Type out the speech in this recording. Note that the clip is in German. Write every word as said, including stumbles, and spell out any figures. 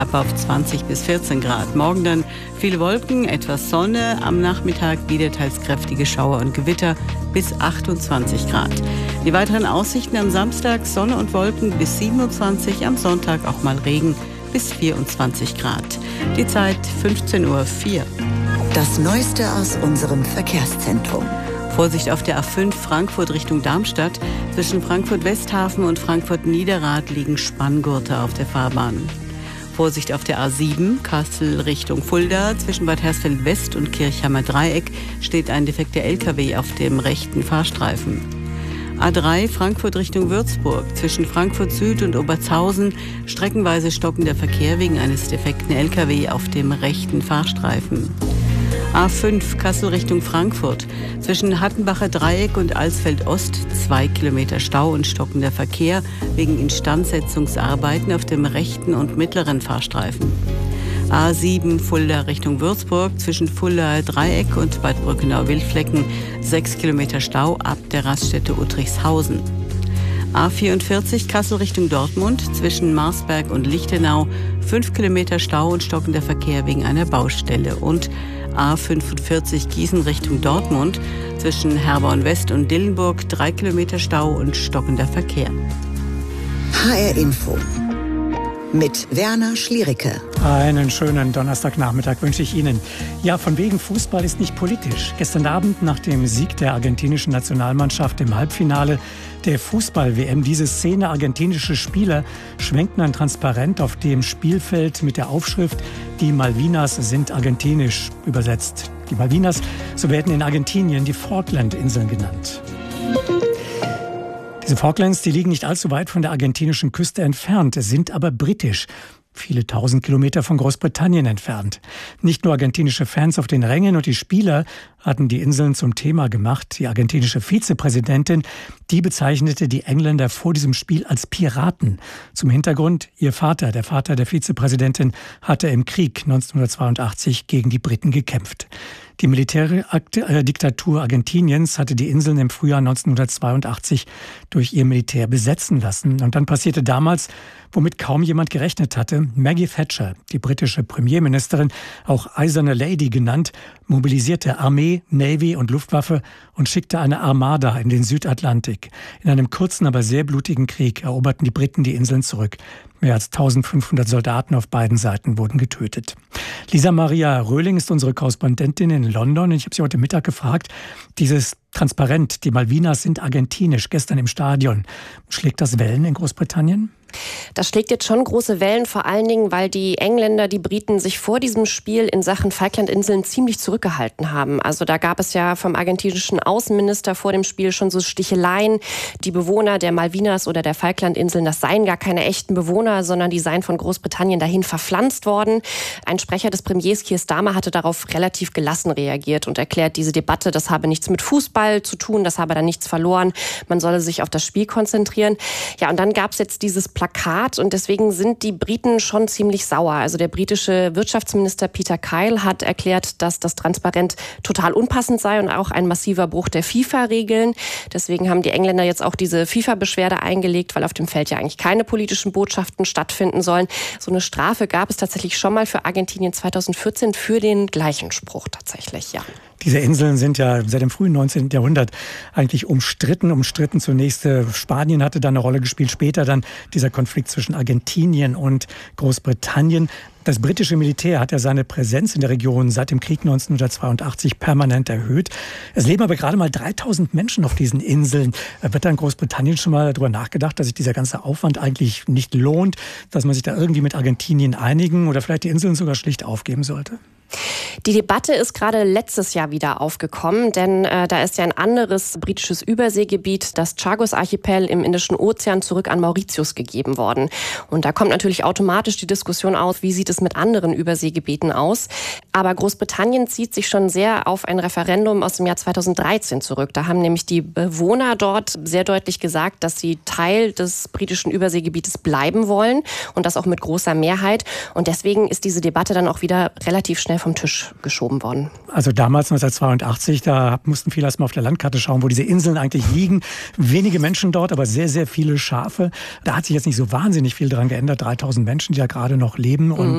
ab auf zwanzig bis vierzehn Grad. Morgen dann viele Wolken, etwas Sonne, am Nachmittag wieder teils kräftige Schauer und Gewitter bis achtundzwanzig Grad. Die weiteren Aussichten am Samstag Sonne und Wolken bis siebenundzwanzig, am Sonntag auch mal Regen bis vierundzwanzig Grad. Die Zeit fünfzehn Uhr vier. Das Neueste aus unserem Verkehrszentrum. Vorsicht auf der A fünf Frankfurt Richtung Darmstadt. Zwischen Frankfurt-Westhafen und Frankfurt-Niederrad liegen Spanngurte auf der Fahrbahn. Vorsicht auf der A sieben Kassel Richtung Fulda. Zwischen Bad Hersfeld West und Kirchheimer Dreieck steht ein defekter L K W auf dem rechten Fahrstreifen. A drei Frankfurt Richtung Würzburg. Zwischen Frankfurt Süd und Obertshausen streckenweise stockender Verkehr wegen eines defekten L K W auf dem rechten Fahrstreifen. A fünf Kassel Richtung Frankfurt. Zwischen Hattenbacher Dreieck und Alsfeld Ost zwei Kilometer Stau und stockender Verkehr wegen Instandsetzungsarbeiten auf dem rechten und mittleren Fahrstreifen. A sieben Fulda Richtung Würzburg. Zwischen Fulda Dreieck und Bad Brückenau-Wildflecken sechs Kilometer Stau ab der Raststätte Uttrichshausen. A vierundvierzig Kassel Richtung Dortmund. Zwischen Marsberg und Lichtenau fünf Kilometer Stau und stockender Verkehr wegen einer Baustelle. Und A fünfundvierzig Gießen Richtung Dortmund. Zwischen Herborn West und Dillenburg drei Kilometer Stau und stockender Verkehr. H R Info mit Werner Schliericke. Einen schönen Donnerstagnachmittag wünsche ich Ihnen. Ja, von wegen Fußball ist nicht politisch. Gestern Abend nach dem Sieg der argentinischen Nationalmannschaft im Halbfinale der Fußball-W M, diese Szene, argentinische Spieler schwenkten ein Transparent auf dem Spielfeld mit der Aufschrift "Die Malvinas sind argentinisch", übersetzt. Die Malvinas, so werden in Argentinien die Falklandinseln genannt. Diese Falklands, die liegen nicht allzu weit von der argentinischen Küste entfernt, sind aber britisch. Viele tausend Kilometer von Großbritannien entfernt. Nicht nur argentinische Fans auf den Rängen und die Spieler hatten die Inseln zum Thema gemacht. Die argentinische Vizepräsidentin, die bezeichnete die Engländer vor diesem Spiel als Piraten. Zum Hintergrund, ihr Vater, der Vater der Vizepräsidentin, hatte im Krieg neunzehnhundertzweiundachtzig gegen die Briten gekämpft. Die Militärdiktatur Argentiniens hatte die Inseln im Frühjahr neunzehnhundertzweiundachtzig durch ihr Militär besetzen lassen. Und dann passierte damals, womit kaum jemand gerechnet hatte. Maggie Thatcher, die britische Premierministerin, auch Eiserne Lady genannt, mobilisierte Armee, Navy und Luftwaffe und schickte eine Armada in den Südatlantik. In einem kurzen, aber sehr blutigen Krieg eroberten die Briten die Inseln zurück. Mehr als eintausendfünfhundert Soldaten auf beiden Seiten wurden getötet. Lisa Maria Röhling ist unsere Korrespondentin in London. Und ich habe sie heute Mittag gefragt, dieses Transparent, die Malvinas sind argentinisch, gestern im Stadion. Schlägt das Wellen in Großbritannien? Das schlägt jetzt schon große Wellen, vor allen Dingen, weil die Engländer, die Briten sich vor diesem Spiel in Sachen Falklandinseln ziemlich zurückgehalten haben. Also da gab es ja vom argentinischen Außenminister vor dem Spiel schon so Sticheleien. Die Bewohner der Malvinas oder der Falklandinseln, das seien gar keine echten Bewohner, sondern die seien von Großbritannien dahin verpflanzt worden. Ein Sprecher des Premiers Keir Starmer hatte darauf relativ gelassen reagiert und erklärt, diese Debatte, das habe nichts mit Fußball zu tun, das habe da nichts verloren. Man solle sich auf das Spiel konzentrieren. Ja, und dann gab es jetzt dieses Plakat und deswegen sind die Briten schon ziemlich sauer. Also der britische Wirtschaftsminister Peter Kyle hat erklärt, dass das Transparent total unpassend sei und auch ein massiver Bruch der FIFA-Regeln. Deswegen haben die Engländer jetzt auch diese FIFA-Beschwerde eingelegt, weil auf dem Feld ja eigentlich keine politischen Botschaften stattfinden sollen. So eine Strafe gab es tatsächlich schon mal für Argentinien zweitausendvierzehn für den gleichen Spruch tatsächlich, ja. Diese Inseln sind ja seit dem frühen neunzehnten Jahrhundert eigentlich umstritten. Umstritten zunächst äh, Spanien hatte da eine Rolle gespielt, später dann dieser Konflikt zwischen Argentinien und Großbritannien. Das britische Militär hat ja seine Präsenz in der Region seit dem Krieg neunzehnhundertzweiundachtzig permanent erhöht. Es leben aber gerade mal dreitausend Menschen auf diesen Inseln. Wird da in Großbritannien schon mal darüber nachgedacht, dass sich dieser ganze Aufwand eigentlich nicht lohnt, dass man sich da irgendwie mit Argentinien einigen oder vielleicht die Inseln sogar schlicht aufgeben sollte? Die Debatte ist gerade letztes Jahr wieder aufgekommen, denn äh, da ist ja ein anderes britisches Überseegebiet, das Chagos-Archipel im Indischen Ozean, zurück an Mauritius gegeben worden. Und da kommt natürlich automatisch die Diskussion auf, wie sieht es mit anderen Überseegebieten aus. Aber Großbritannien zieht sich schon sehr auf ein Referendum aus dem Jahr zweitausenddreizehn zurück. Da haben nämlich die Bewohner dort sehr deutlich gesagt, dass sie Teil des britischen Überseegebietes bleiben wollen und das auch mit großer Mehrheit. Und deswegen ist diese Debatte dann auch wieder relativ schnell vom Tisch geschoben worden. Also damals neunzehnhundertzweiundachtzig, da mussten viele erst mal auf der Landkarte schauen, wo diese Inseln eigentlich liegen. Wenige Menschen dort, aber sehr, sehr viele Schafe. Da hat sich jetzt nicht so wahnsinnig viel dran geändert. dreitausend Menschen, die da gerade noch leben. Mhm. Und